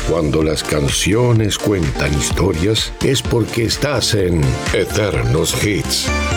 Cuando las canciones cuentan historias, es porque estás en Eternos Hits.